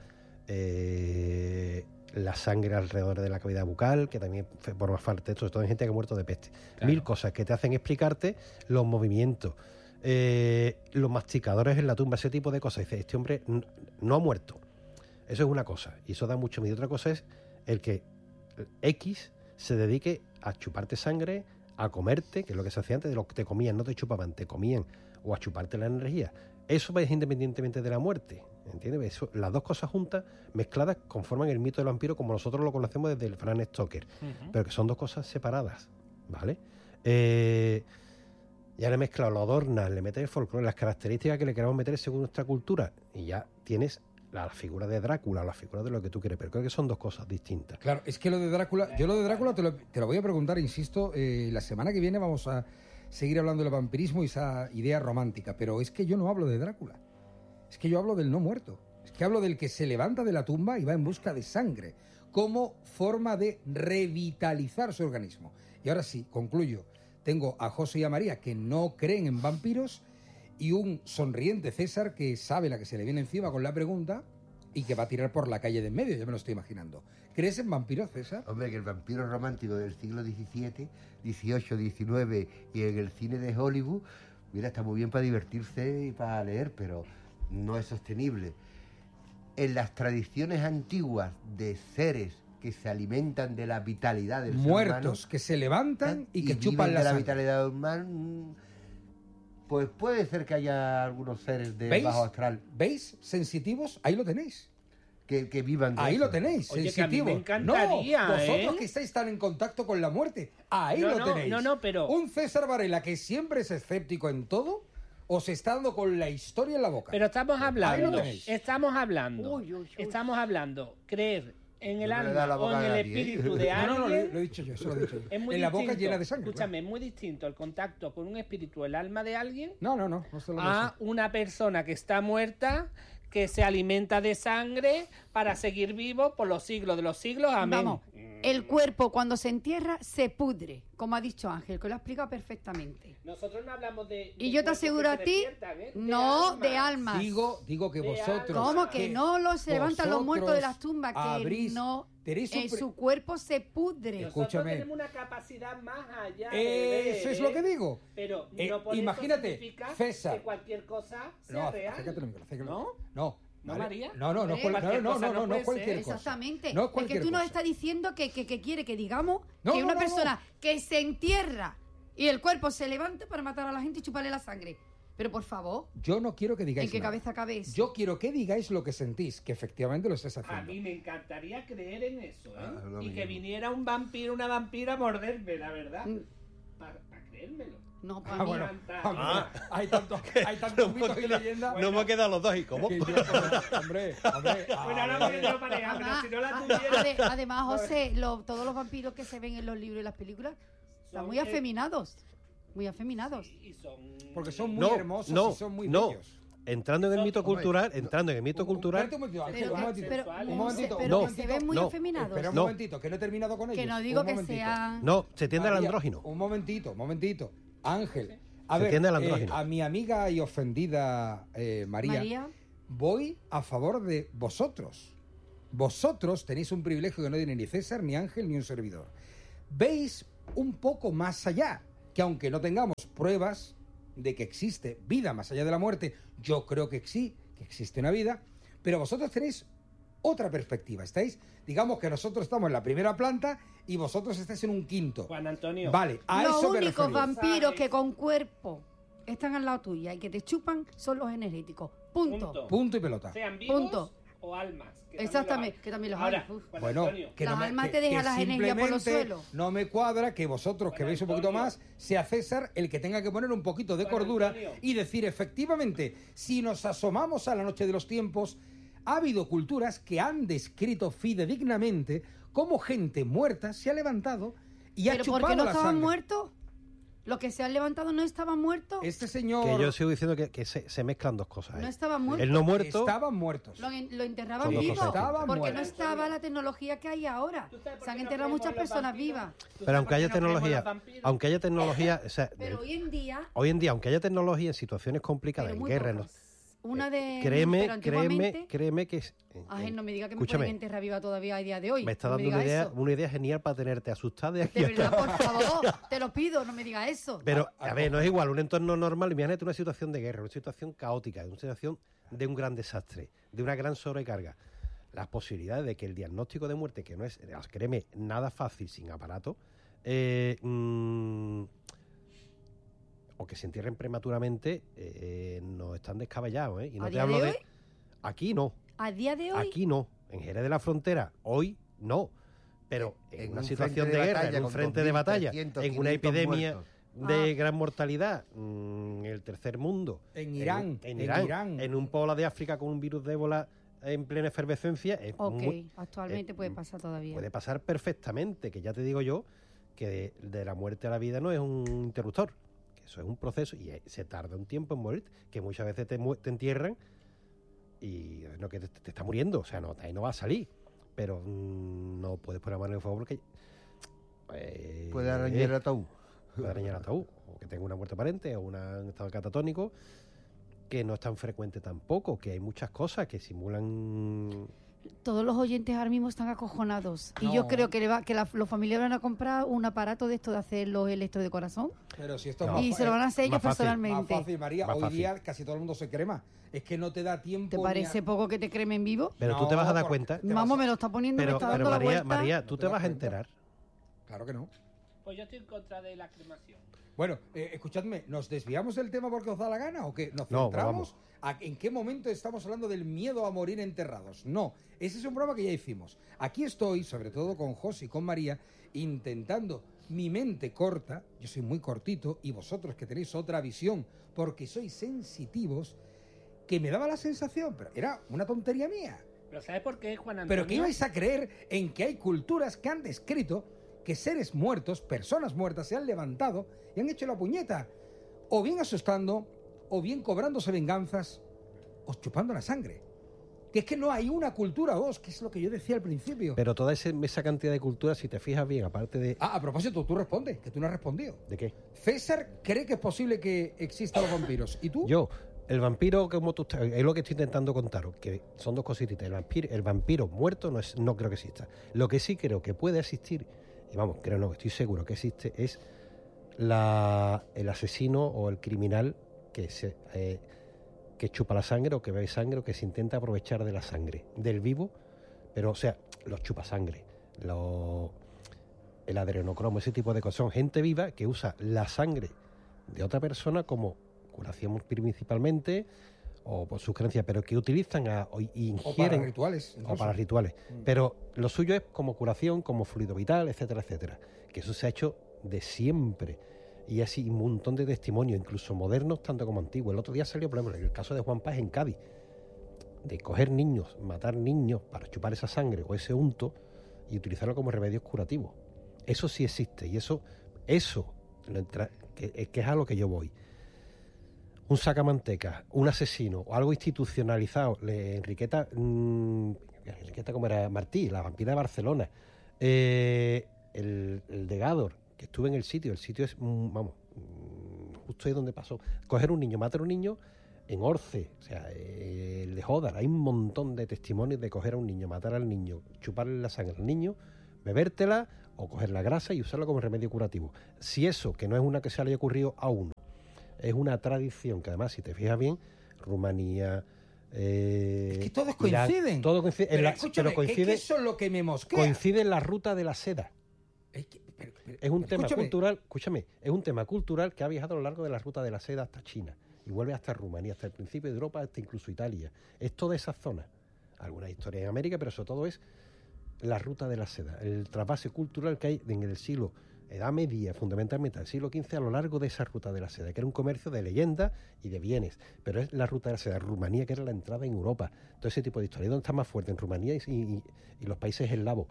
la sangre alrededor de la cavidad bucal, que también forma parte de esto, sobre todo en gente que ha muerto de peste. Claro. 1000 cosas que te hacen explicarte los movimientos, los masticadores en la tumba, ese tipo de cosas. Dice, este hombre no ha muerto. Eso es una cosa, y eso da mucho miedo. Otra cosa es el que X se dedique a chuparte sangre, a comerte, que es lo que se hacía antes, de lo que te comían, no te chupaban, te comían, o a chuparte la energía. Eso es independientemente de la muerte, ¿entiendes? Eso, las dos cosas juntas, mezcladas, conforman el mito del vampiro como nosotros lo conocemos desde el Bram Stoker, pero que son dos cosas separadas, ¿vale? Ya le he mezclado, lo adornas, le metes el folclore, las características que le queramos meter según nuestra cultura, y ya tienes la figura de Drácula, la figura de lo que tú quieres, pero creo que son dos cosas distintas. Claro, es que lo de Drácula, yo lo de Drácula te lo voy a preguntar, insisto, la semana que viene vamos a seguir hablando del vampirismo y esa idea romántica, pero es que yo no hablo de Drácula, es que yo hablo del no muerto, es que hablo del que se levanta de la tumba y va en busca de sangre, como forma de revitalizar su organismo. Y ahora sí, concluyo, tengo a José y a María que no creen en vampiros y un sonriente César que sabe la que se le viene encima con la pregunta y que va a tirar por la calle de en medio, yo me lo estoy imaginando. ¿Crees en vampiros, César? Hombre, que el vampiro romántico del siglo XVII, XVIII, XIX y en el cine de Hollywood, mira, está muy bien para divertirse y para leer, pero no es sostenible. En las tradiciones antiguas de seres que se alimentan de la vitalidad del ser Muertos humano, que se levantan y que viven chupan de la la sangre. vitalidad humana, pues puede ser que haya algunos seres de ¿Veis? bajo astral ¿Veis? Sensitivos, ahí lo tenéis. que vivan de Ahí eso. lo tenéis, Oye, que a mí me sensitivos. encantaría, no, vosotros ¿eh? que estáis tan en contacto con la muerte, ahí lo tenéis. No, pero... Un César Varela que siempre es escéptico en todo, os está dando con la historia en la boca. Pero estamos Ahí lo hablando, tenéis. estamos hablando, Uy, uy, uy. estamos hablando, creer en el No le da la alma o boca en a el nadie, ¿eh? espíritu de No, alguien. lo he dicho yo, eso lo he dicho yo. Es muy En la boca distinto. llena de sangre. Escúchame, es muy distinto el contacto con un espíritu, el alma de alguien, Claro. No solo a una persona que está muerta, que se alimenta de sangre para seguir vivo por los siglos de los siglos. Amén. Vamos, el cuerpo cuando se entierra se pudre, como ha dicho Ángel, que lo ha explicado perfectamente. Nosotros no hablamos de... Y yo te aseguro a ti, no de almas. Digo que De vosotros... ¿Cómo que no se levantan los muertos de las tumbas? Que abrís- no, tenéis un pre- su cuerpo se pudre. Nosotros Escúchame. tenemos una capacidad más allá de ver, Eso es lo que digo. Pero Eh, no por imagínate, eso significa César. que cualquier cosa sea No, real. acércate al micro, acércate al ¿No? micro. No. ¿No, ¿vale? María? No, Hombre, cualquier cosa no puede cualquier ser. cosa. Exactamente. No es que cualquier tú nos cosa. estás diciendo que quiere que digamos No, que no, una no, persona que se entierra y el cuerpo se levanta para matar a la gente y chuparle la sangre. Pero por favor, Yo no quiero que digáis ¿en qué nada. cabeza cabe eso? Yo quiero que digáis lo que sentís, que efectivamente lo estáis A haciendo. mí me encantaría creer en eso, ¿eh? Ah, lo y que mismo. viniera un vampiro, una vampira a morderme, la verdad. Mm. Para creérmelo. No, para mí. Bueno, Ah. hay tantos mitos y leyendas. No hemos quedado los dos, ¿y cómo? que yo- hombre. Bueno, ahora a me ver. quedo pareja, pero Además, si no la tuviera... además, José, todos los vampiros que se ven en los libros y las películas están Son, muy afeminados. Muy afeminados. Y son... Porque son muy No, hermosos no, y son muy no. bellos. entrando en el mito cultural, Espérate un momentito, Ángel, un momentito. Pero se ven muy afeminados. Espera un No. momentito, que no he terminado con ellos. Que no digo Un que momentito. sean... No, se tiende al María, andrógino. Un momentito. Ángel, a Se ver, tiende al andrógino. a mi amiga y ofendida María, voy a favor de vosotros. Vosotros tenéis un privilegio que no tiene ni César, ni Ángel, ni un servidor. Veis un poco más allá, que aunque no tengamos pruebas de que existe vida más allá de la muerte, yo creo que sí, que existe una vida, pero vosotros tenéis otra perspectiva. Estáis, digamos que nosotros estamos en la primera planta y vosotros estáis en un quinto. Juan Antonio. Vale, a Los eso me únicos refería. vampiros que con cuerpo están al lado tuya y que te chupan son los energéticos. Punto. Punto y pelota. Sean vivos Punto. o almas. Exactamente, que también los hay. Ahora, Uf. Juan Bueno, Antonio, que Las no me, almas que- te dejan que las energías por los simplemente suelos. no me cuadra que vosotros que Juan veis un poquito Antonio. más sea César el que tenga que poner un poquito de Juan cordura Antonio. y decir efectivamente, si nos asomamos a la noche de los tiempos, ha habido culturas que han descrito fidedignamente cómo gente muerta se ha levantado y ha ¿Pero chupado por qué no la estaban sangre. muertos? ¿Los que se han levantado no estaban muertos? Este señor Que yo sigo diciendo que se mezclan dos cosas. No ¿eh? estaban muertos. El no muerto, estaban muertos. Lo enterraban Son dos vivos. cosas distintas. Estaban Porque no muertos. estaba la tecnología que hay ahora. ¿tú sabes por Se han qué no enterrado creemos muchas en los personas vampiros? vivas. ¿Tú sabes pero aunque por qué haya no creemos en los tecnología, vampiros? aunque haya tecnología, o sea, Pero hoy en día, aunque haya tecnología en situaciones complicadas, pero en muy guerra, pocas. Una de... pero créeme antiguamente... que Ángel, no me diga que me escúchame, pueden enterrar viva todavía a día de hoy. me está No dando diga eso. una idea genial para tenerte asustada de aquí De hasta- verdad, por favor, te lo pido, no me diga eso. Pero, a ver, no es igual, un entorno normal, imagínate una situación de guerra, una situación caótica, una situación de un gran desastre, de una gran sobrecarga. Las posibilidades de que el diagnóstico de muerte, que no es, créeme, nada fácil sin aparato, o que se entierren prematuramente, no están descabellados, ¿eh? Y no ¿A te día hablo de de... hoy? Aquí no, A día de hoy, aquí no. En Jerez de la Frontera, hoy no. Pero en una un situación frente de de guerra, batalla en un con frente de batalla, 2.300, en una 500 epidemia muertos. de gran mortalidad, en el tercer mundo, En Irán, en en Irán, Irán. en un pueblo de África con un virus de ébola en plena efervescencia, es ok, muy- actualmente puede pasar todavía. puede pasar perfectamente, que ya te digo yo que de la muerte a la vida no es un interruptor, que eso es un proceso y se tarda un tiempo en morir, que muchas veces te entierran y no que te está muriendo, o sea, no, ahí no va a salir, pero no puedes poner la mano en el fuego porque Puede arañar el ataúd. puede arañar el ataúd, o que tenga una muerte aparente o un estado catatónico, que no es tan frecuente tampoco, que hay muchas cosas que simulan. Todos los oyentes ahora mismo están acojonados. Y No. yo creo que, los familiares van a comprar un aparato de esto de hacer los electros de corazón. Pero si esto No. es más Y se lo van a hacer ellos más fácil, Más personalmente. fácil, María. Más Hoy fácil. día casi todo el mundo se crema. Es que no te da tiempo. ¿Te ni parece a- poco que te cremen vivo? Pero tú te vas a dar porque cuenta. te vas Vamos, a- me lo está poniendo, me Pero, está pero dando la María, vuelta. María, ¿No tú te te das vas a cuenta? enterar. Claro que no. Pues yo estoy en contra de la cremación. Bueno, escuchadme, ¿nos desviamos del tema porque os da la gana o qué? ¿Nos No, centramos? ¿En qué momento estamos hablando del miedo a morir enterrados? No, ese es un programa que ya hicimos. Aquí estoy, sobre todo con José y con María, intentando mi mente corta, yo soy muy cortito, y vosotros que tenéis otra visión, porque sois sensitivos, que me daba la sensación, pero era una tontería mía, Pero ¿sabes por qué, Juan Antonio? pero que ibais a creer en que hay culturas que han descrito que seres muertos, personas muertas, se han levantado y han hecho la puñeta, o bien asustando, o bien cobrándose venganzas, o chupando la sangre. Que es que no hay una cultura o dos, que es lo que yo decía al principio. Pero toda esa cantidad de culturas, si te fijas bien, aparte de. A propósito, tú respondes, que tú no has respondido. ¿De qué? César cree que es posible que existan los vampiros. ¿Y tú? Yo, el vampiro, como tú es lo que estoy intentando contaros, que son dos cositas. El vampiro muerto no creo que exista. Lo que sí creo que puede existir, y vamos, creo no, estoy seguro que existe, es el asesino o el criminal que chupa la sangre o que bebe sangre o que se intenta aprovechar de la sangre del vivo, pero o sea, los chupasangre, el adrenocromo, ese tipo de cosas. Son gente viva que usa la sangre de otra persona como curación principalmente o por sus creencias, pero que utilizan O para ingieren rituales. o incluso. para rituales. Pero lo suyo es como curación, como fluido vital, etcétera, etcétera. Que eso se ha hecho de siempre. Y así un montón de testimonios, incluso modernos, tanto como antiguos. El otro día salió, por ejemplo, el caso de Juan Paz en Cádiz, de coger niños, matar niños para chupar esa sangre o ese unto y utilizarlo como remedios curativos. Eso sí existe y eso que es a lo que yo voy. un sacamanteca, un asesino o algo institucionalizado, Enriqueta como era Martí, la vampira de Barcelona, el de Gádor, que estuve en el sitio es, justo ahí donde pasó, coger un niño, matar a un niño en Orce, o sea, el de Jodar, hay un montón de testimonios de coger a un niño, matar al niño, chuparle la sangre al niño, bebértela o coger la grasa y usarla como remedio curativo. Si eso, que no es una que se le haya ocurrido a uno, es una tradición que además, si te fijas bien, Rumanía... es que todos Irak, coinciden. todo coincide, Pero escúchame, pero coincide, que eso es lo que me mosquea. coincide en la ruta de la seda. Pero, Es un tema escúchame, cultural, escúchame, es un tema cultural que ha viajado a lo largo de la ruta de la seda hasta China y vuelve hasta Rumanía, hasta el principio de Europa, hasta incluso Italia. Es toda esa zona. Algunas historias en América, pero sobre todo es la ruta de la seda, el trasvase cultural que hay en el siglo, Edad Media, fundamentalmente del siglo XV, a lo largo de esa ruta de la seda, que era un comercio de leyendas y de bienes, pero es la ruta de la seda, Rumanía, que era la entrada en Europa, todo ese tipo de historias. ¿Dónde está más fuerte? En Rumanía y los países eslavos.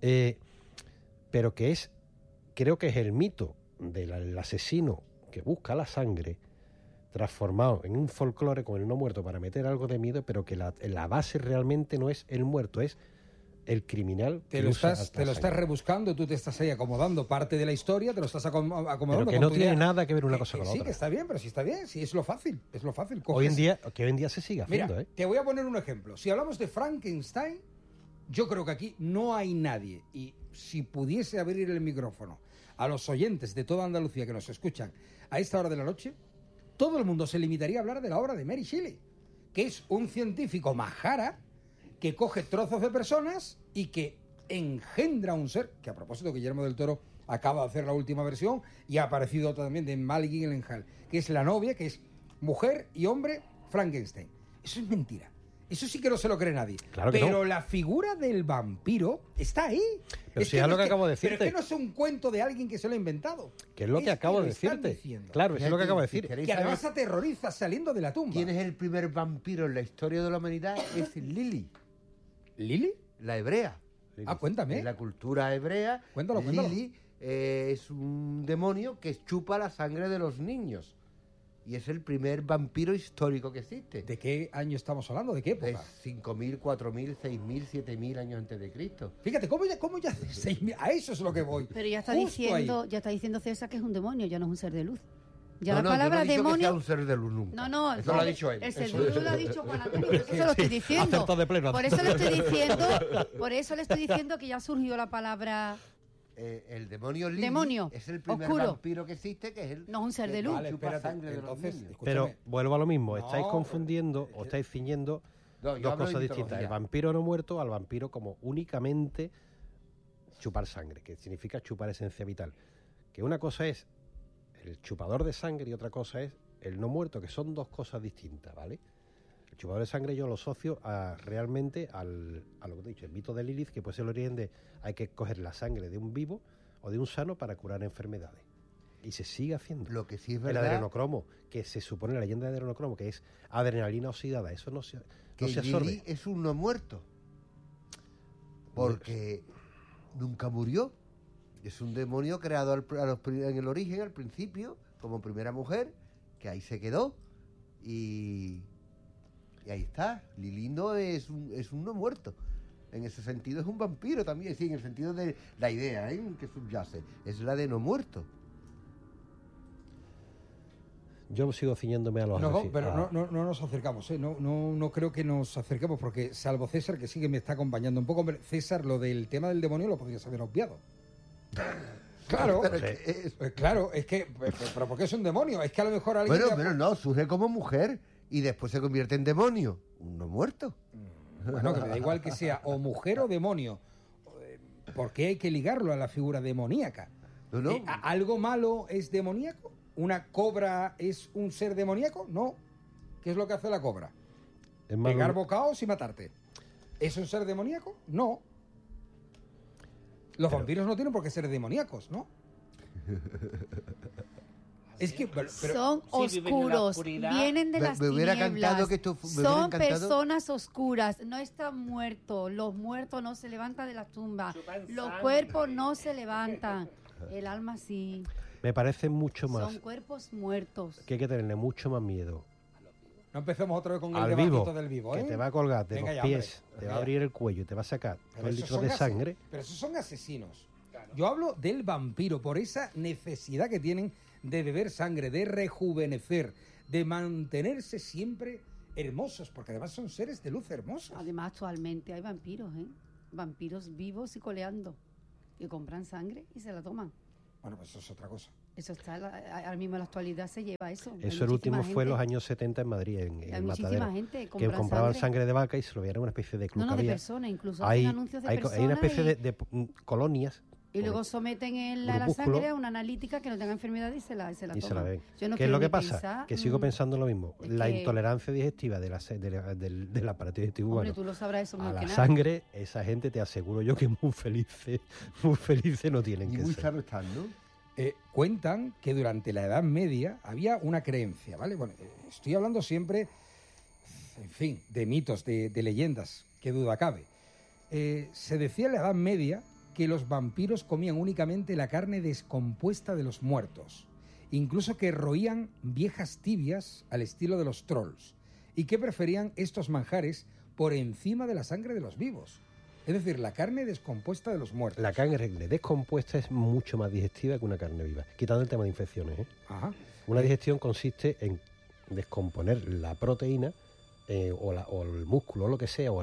Pero que es, creo que es el mito del asesino que busca la sangre, transformado en un folclore con el no muerto para meter algo de miedo, pero que la base realmente no es el muerto, es el criminal. Te lo estás rebuscando, tú te estás ahí acomodando parte de la historia, te lo estás acomodando. Pero que con no tu tiene idea. nada que ver una cosa con la Sí, otra. que está bien, pero sí está bien, sí, es lo fácil. Hoy en día se sigue haciendo, Mira, te voy a poner un ejemplo. Si hablamos de Frankenstein, yo creo que aquí no hay nadie, y si pudiese abrir el micrófono a los oyentes de toda Andalucía que nos escuchan a esta hora de la noche, todo el mundo se limitaría a hablar de la obra de Mary Shelley, que es un científico majara que coge trozos de personas y que engendra un ser, que a propósito Guillermo del Toro acaba de hacer la última versión y ha aparecido también de Malik Gyllenhaal, que es la novia, que es mujer y hombre Frankenstein. Eso es mentira. Eso sí que no se lo cree nadie. Claro que pero no. la figura del vampiro está ahí. Pero si es lo que acabo de decirte. Pero es que no es un cuento de alguien que se lo ha inventado. Que es lo que acabo de están decirte. diciendo. Claro, eso es lo que acabo de decir. ¿Queréis Que además saber aterroriza saliendo de la tumba. quién es el primer vampiro en la historia de la humanidad? Es Lili, ¿Lili? la hebrea. Ah, cuéntame. En la cultura hebrea, Cuéntalo. Lili es un demonio que chupa la sangre de los niños. Y es el primer vampiro histórico que existe. ¿De qué año estamos hablando? ¿De qué De época? 5.000, 4.000, 6.000, 7.000 años antes de Cristo. Fíjate, ¿cómo ya hace 6.000? A eso es lo que voy. Pero ya está Justo diciendo César que es un demonio, ya no es un ser de luz. Ya No, la palabra yo no he dicho que sea demonio. un ser de luz nunca. No, Eso lo ha dicho él. El ser Eso- de luz lo ha dicho Juan Antonio, por eso se lo estoy diciendo. Acertó de pleno. Por eso le estoy diciendo que ya surgió la palabra. El demonio Lili Demonio, es el primer oscuro. vampiro que existe, que es el No es un ser de que luz. Vale, chupa espérate. sangre de los Entonces, niños. escúchame. Pero vuelvo a lo mismo, No, estáis confundiendo o estáis ciñendo No, yo dos hablo de cosas distintas. mitología. El vampiro no muerto al vampiro como únicamente chupar sangre, que significa chupar esencia vital. Que una cosa es el chupador de sangre y otra cosa es el no muerto, que son dos cosas distintas, ¿vale? El chupador de sangre yo lo asocio realmente a lo que te he dicho, el mito de Lilith, que puede ser el origen de hay que coger la sangre de un vivo o de un sano para curar enfermedades. Y se sigue haciendo. Lo que sí es El verdad adrenocromo, que se supone la leyenda de adrenocromo, que es adrenalina oxidada, eso no se que absorbe. Lili es un no muerto. Porque nunca murió. Es un demonio creado en el origen, al principio, como primera mujer, que ahí se quedó. Y ahí está. Lili no es un no muerto. En ese sentido es un vampiro también, sí, en el sentido de la idea que subyace. Es la de no muerto. Yo sigo ciñéndome a los No, asesinos. pero no nos acercamos, ¿eh? No creo que nos acerquemos, porque salvo César, que sí que me está acompañando un poco. Hombre, César, lo del tema del demonio lo podrías haber obviado. Claro, Pero Sí. claro, es que, pero ¿por qué es un demonio? Es que a lo mejor alguien... Bueno, pero no, surge como mujer y después se convierte en demonio. Un no muerto. Bueno, que me da igual que sea o mujer o demonio. ¿Por qué hay que ligarlo a la figura demoníaca? No. ¿Algo malo es demoníaco? ¿Una cobra es un ser demoníaco? No. ¿Qué es lo que hace la cobra? Es más, Pegar bocados y matarte. ¿Es un ser demoníaco? No. Los vampiros no tienen por qué ser demoníacos, ¿no? Es que... pero- Son Sí, viven en la oscuros, oscuridad. vienen de las Me hubiera tinieblas, encantado que esto me hubiera son encantado. personas oscuras, no están muertos, los muertos no se levantan de las tumbas, Chupan los sangre. cuerpos no se levantan, el alma sí. Me parece mucho más Son cuerpos muertos. que hay que tenerle mucho más miedo No empecemos otra vez con el al debatito vivo, del vivo, que ¿eh? te va a colgar de Venga los ya, pies, hombre. te va a abrir el cuello y te va a sacar Pero todo el esos litro son de sangre. pero esos son asesinos. Yo hablo del vampiro, por esa necesidad que tienen de beber sangre, de rejuvenecer, de mantenerse siempre hermosos, porque además son seres de luz hermosos. Además, actualmente hay vampiros, ¿eh? Vampiros vivos y coleando, que compran sangre y se la toman. Bueno, pues eso es otra cosa. Eso está, ahora mismo en la actualidad se lleva eso. Hay Eso el último muchísima fue en gente- los años 70 en Madrid, en Hay el muchísima Matadero, gente que compran compraban sangre de vaca y se lo veían en una especie de club No, que de había. personas, incluso Hay, hacen anuncios de hay personas una especie y, de colonias y luego someten la grupúsculo, sangre a una analítica que no tenga enfermedad y se la y se la toman. ven. Yo no ¿Qué es quiero lo que ni pasa? pensar, Que sigo pensando lo mismo. es La que- intolerancia digestiva del aparato digestivo Hombre, humano tú lo sabrás eso a mejor la que nada. sangre, esa gente te aseguro yo que muy felices no tienen Y que muy ser. sano están, ¿no? Cuentan que durante la Edad Media había una creencia, ¿vale? Bueno, estoy hablando siempre, en fin, de mitos, de leyendas, qué duda cabe. Se decía en la Edad Media que los vampiros comían únicamente la carne descompuesta de los muertos, incluso que roían viejas tibias al estilo de los trolls, y que preferían estos manjares por encima de la sangre de los vivos. Es decir, la carne descompuesta de los muertos. La carne descompuesta es mucho más digestiva que una carne viva, quitando el tema de infecciones, ¿eh? Ajá. Una digestión consiste en descomponer la proteína o el músculo o lo que sea,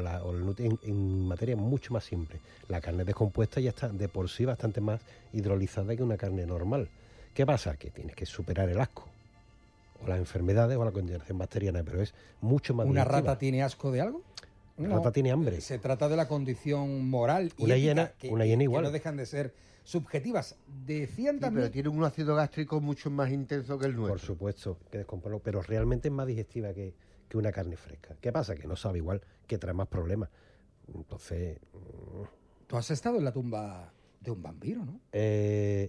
en materia mucho más simple. La carne descompuesta ya está de por sí bastante más hidrolizada que una carne normal. ¿Qué pasa? Que tienes que superar el asco, o las enfermedades o la contaminación bacteriana, pero es mucho más ¿Una digestiva. rata tiene asco de algo? La rata tiene hambre. Se trata de la condición moral y Una ética, hiena igual. que no dejan de ser subjetivas. Decían Sí, también... pero tiene un ácido gástrico mucho más intenso que el nuestro. Por supuesto, que descomponerlo, pero realmente es más digestiva que una carne fresca. ¿Qué pasa? Que no sabe igual, que trae más problemas. Entonces, Tú has estado en la tumba de un vampiro, ¿no? en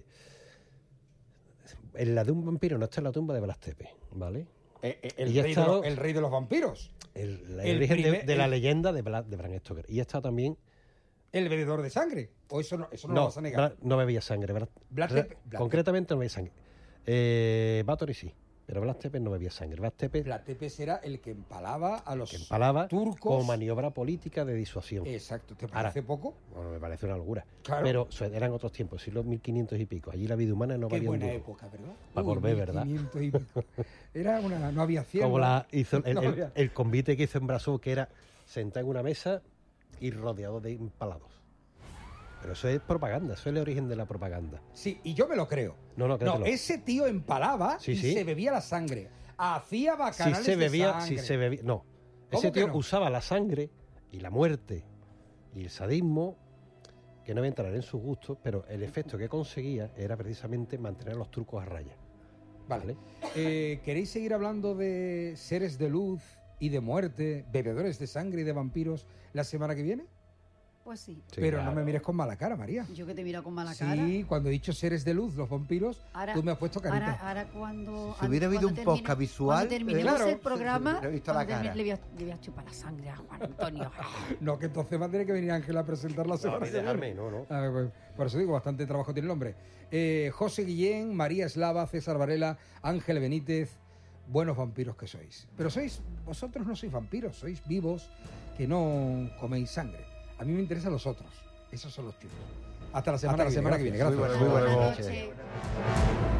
la de un vampiro no está en la tumba de Blas Tepe, ¿vale? Y he estado- el rey de los vampiros. El El origen primer- de la el- leyenda de Bram Stoker. Y he estado también... El bebedor de sangre. O eso no lo vas a negar. No bebía sangre. Blas Tepe- Concretamente no bebía sangre. Báthory sí, pero Blas Tepe no bebía sangre. Blas Tepe Blas Tepe era el que empalaba a los que empalaba turcos. como maniobra política de disuasión. Exacto. ¿Te Ahora, parece poco? Bueno, me parece una locura. Claro. Pero eran otros tiempos, siglos 1500 y pico. Allí la vida humana no Qué valía un buena duro. época, ¿verdad? Pa' Corbé, ¿verdad? 1500 y pico. Era una... No había cielo. Como la hizo No había- el convite que hizo en Brasov, que era sentado en una mesa y rodeado de empalados. Pero eso es propaganda, eso es el origen de la propaganda. Sí, y yo me lo creo. No, No, créetelo. ese tío empalaba Sí, y sí. se bebía la sangre. Hacía Si bacanales se bebía, de sangre. si se bebía, no. ¿Cómo Ese que tío no? usaba la sangre y la muerte y el sadismo, que no voy a entrar en sus gustos, pero el efecto que conseguía era precisamente mantener a los turcos a raya. Vale. ¿Queréis seguir hablando de seres de luz y de muerte, bebedores de sangre y de vampiros la semana que viene? Pues sí. Sí, Pero claro. no me mires con mala cara, María. Yo que te miro con mala cara. Sí, cuando he dicho seres de luz, los vampiros, Ahora- tú me has puesto carita. Ahora cuando... Si hubiera habido cuando un termine- podcast visual, Cuando terminemos claro, el programa, se hubiera visto la cuando termine, cara. le voy a chupar la sangre a Juan Antonio. No, que entonces va a tener que venir Ángela a presentar la No, semana a mí que dejarme, viene. no. Ah, pues, por eso digo, bastante trabajo tiene el hombre. José Guillén, María Eslava, César Varela, Ángel Benítez, buenos vampiros que sois. Pero vosotros no sois vampiros, sois vivos que no coméis sangre. A mí me interesan los otros. Esos son los chicos. Hasta la semana que viene. Muy Gracias. bueno, muy bueno. Buenas noches.